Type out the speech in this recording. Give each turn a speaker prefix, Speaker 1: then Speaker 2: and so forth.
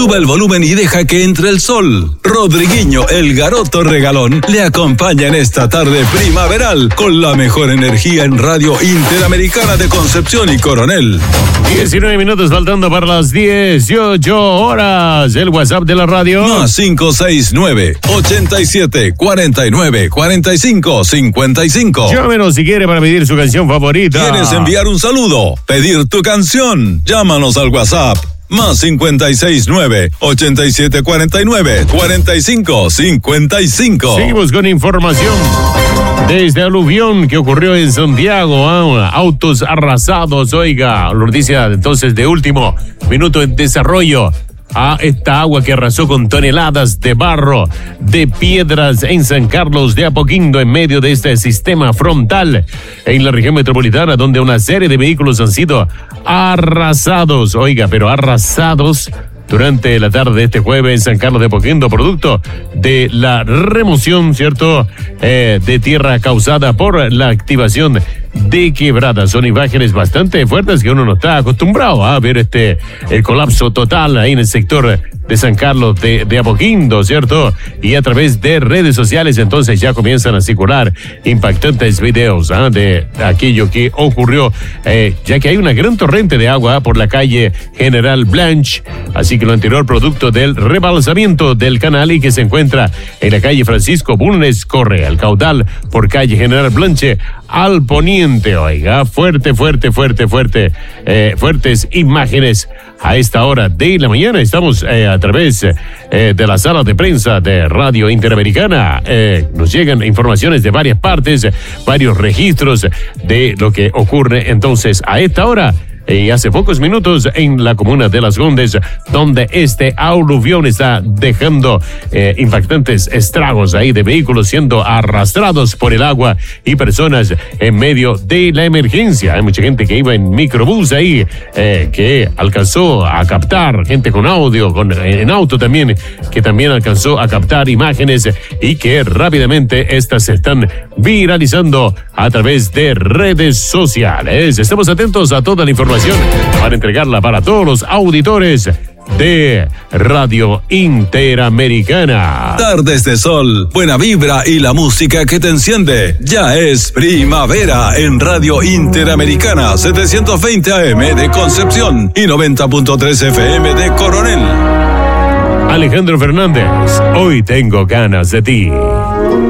Speaker 1: Sube el volumen y deja que entre el sol. Rodriguinho, el garoto regalón, le acompaña en esta tarde primaveral con la mejor energía en Radio Interamericana de Concepción y Coronel.
Speaker 2: 19 minutos faltando para las 18 horas. El WhatsApp de la radio.
Speaker 1: Más 569-87-49-45-55.
Speaker 2: Llámenos si quiere para pedir su canción favorita.
Speaker 1: ¿Quieres enviar un saludo? ¿Pedir tu canción? Llámanos al WhatsApp. Más 569-8749-45-55.
Speaker 2: Seguimos con información. Desde aluvión que ocurrió en Santiago, autos arrasados, oiga, noticia entonces de último minuto en desarrollo. Esta agua que arrasó con toneladas de barro, de piedras en San Carlos de Apoquindo, en medio de este sistema frontal en la región metropolitana, donde una serie de vehículos han sido arrasados, oiga, pero arrasados durante la tarde de este jueves en San Carlos de Apoquindo, producto de la remoción, ¿cierto?, de tierra causada por la activación de quebradas. Son imágenes bastante fuertes que uno no está acostumbrado a ver el colapso total ahí en el sector de San Carlos de Apoquindo, ¿cierto? Y a través de redes sociales entonces ya comienzan a circular impactantes videos de aquello que ocurrió, ya que hay una gran torrente de agua por la calle General Blanche, así que lo anterior producto del rebalsamiento del canal y que se encuentra en la calle Francisco Bulnes Correa, el caudal por calle General Blanche al poniente, oiga, fuertes imágenes a esta hora de la mañana. Estamos a través de la sala de prensa de Radio Interamericana. Nos llegan informaciones de varias partes, varios registros de lo que ocurre entonces a esta hora. Y hace pocos minutos en la comuna de Las Condes, donde este aluvión está dejando impactantes estragos ahí de vehículos siendo arrastrados por el agua y personas en medio de la emergencia. Hay mucha gente que iba en microbús ahí, que alcanzó a captar, gente con audio, en auto también, que también alcanzó a captar imágenes y que rápidamente estas se están viralizando a través de redes sociales. Estamos atentos a toda la información para entregarla para todos los auditores de Radio Interamericana.
Speaker 1: Tardes de sol, buena vibra y la música que te enciende. Ya es primavera en Radio Interamericana, 720 AM de Concepción y 90.3 FM de Coronel.
Speaker 2: Alejandro Fernández, hoy tengo ganas de ti.